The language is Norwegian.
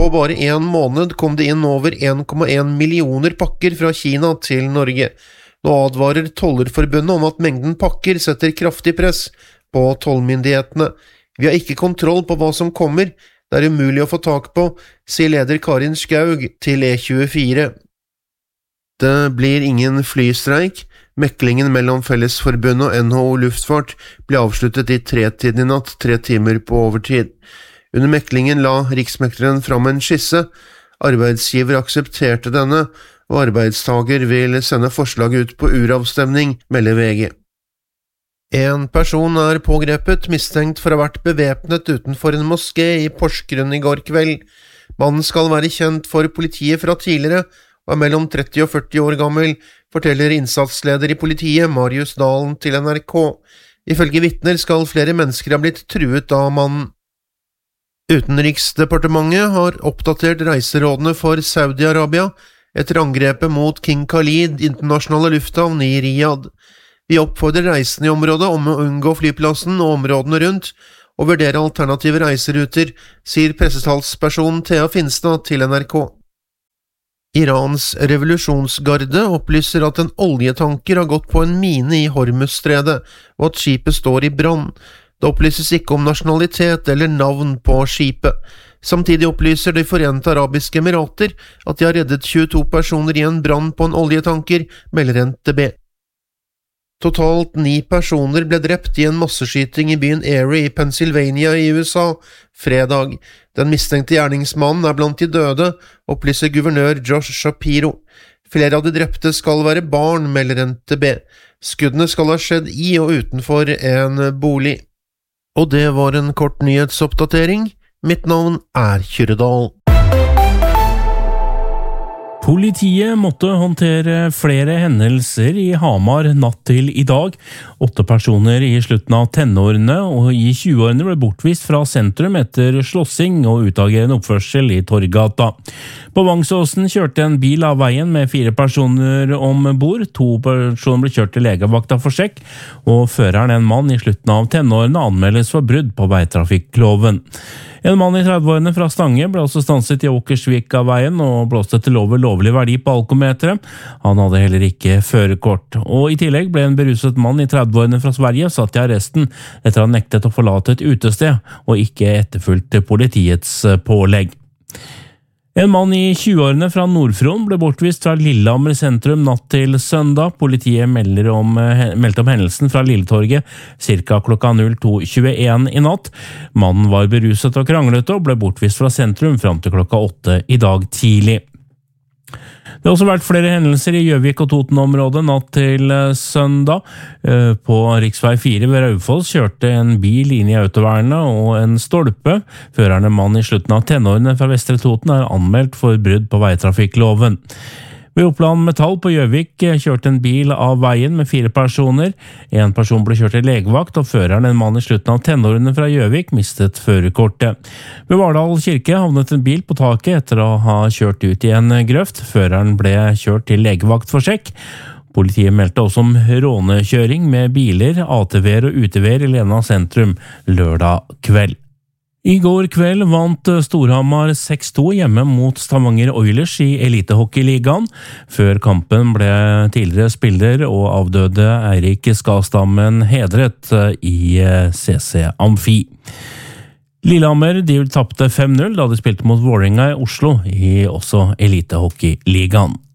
på bare en måned kom det inn over 1,1 millioner pakker fra Kina til Norge. Nå advarer Tollerforbundet om at mengden pakker setter kraftig press på tollmyndighetene. Vi har ikke kontroll på hva som kommer, det umulig å få tak på, sier leder Karin Skaug til E24. Det blir ingen flystreik. Meklingen mellom Fellesforbundet og NHO Luftfart ble avsluttet i 3-tiden i natt, 3 timer på overtid. Under meklingen la riksmekleren fram en skisse. Arbeidsgiver aksepterte denne, og arbeidstager vil sende forslaget ut på uravstemning, melder VG. En person pågrepet, mistenkt for å ha vært bevæpnet utenfor en moské i Porsgrunn i går kveld. Mannen skal være kjent for politiet fra tidligere, og mellom 30 og 40 år gammel, forteller innsatsleder i politiet Marius Dalen til NRK. Ifølge vitner skal flere mennesker ha blitt truet av mannen. Utenriksdepartementet har oppdatert reiserådene for Saudi-Arabia etter angrepet mot King Khalid internasjonale lufthavn i Riyadh. Vi oppfordrer reisende i området om å unngå flyplassen og områdene rundt, og vurdere alternative reiseruter, sier pressetalsperson Thea Finstad til NRK. Irans revolusjonsgarde opplyser at en oljetanker har gått på en mine i Hormuzstredet, og at skipet står i brann. Det opplyses ikke om nasjonalitet eller navn på skipet. Samtidig opplyser De Forente Arabiske Emirater at de har reddet 22 personer i en brann på en oljetanker, melder NTB. Totalt 9 personer ble drept i en masseskyting i byen Erie i Pennsylvania i USA fredag. Den mistenkte gjerningsmannen blant de døde, opplyser guvernør Josh Shapiro. Flere av de drepte skal være barn, melder NTB. Skuddene skal ha skjedd i og utenfor en bolig. Og det var en kort nyhetsoppdatering. Mitt navn Kyrredal. Politiet måtte håndtere flere hendelser i Hamar natt til i dag. 8 personer i slutten av tenårene og i 20-årene ble bortvist fra sentrum etter slåssing og utagerende oppførsel i Torggata. På Vangsåsen kjørte en bil av veien med 4 personer om bord. 2 personer ble kjørt til legevakta for sjekk, og føreren, en mann i slutten av tenårene, anmeldes for brudd på veitrafikkloven. En mann i 30-årene fra Stange ble også stanset i Åkersvik av veien og blåste til over lovlig verdi på alkometeret. Han hadde heller ikke førerkort. Og i tillegg ble en beruset mann i 30-årene fra Sverige satt i arresten etter å ha nektet å forlate et utested og ikke etterfulgt politiets pålegg. En mann i 20-årene fra Nordfron ble bortvist fra Lillehammer sentrum natt til søndag. Politiet meldte om hendelsen fra Lilletorget ca. klokka 02:21 i natt. Mannen var beruset og kranglet og ble bortvist fra sentrum fram til klokka 8 i dag tidlig. Det har også vært flere hendelser i Gjøvik og Toten-området natt til søndag. På riksvei 4 ved Raufoss kjørte en bil inn i autovernet og en stolpe. Føreren, en mann i slutten av tenårene fra Vestre Toten, anmeldt for brudd på veitrafikkloven. Ved Oppland Metall på Gjøvik kjørte en bil av veien med 4 personer. En person ble kjørt til legevakt, og føreren, en mann i slutten av tenårene fra Gjøvik, mistet førerkortet. Ved Vardal kirke havnet en bil på taket etter å ha kjørt ut i en grøft. Føreren ble kjørt til legevakt for sjekk. Politiet meldte også om rånekjøring med biler, ATV-er og UTV-er i Lena sentrum lørdag kveld. I går kveld vant Storhamar 6-2 hjemme mot Stavanger Oilers i Elitehockeyligaen. Før kampen ble tidligere spiller og avdøde Eirik Skastammen hedret i CC Amfi. Lillehammer tappte 5-0 da de spilte mot Vålerenga i Oslo i også Elitehockeyligaen.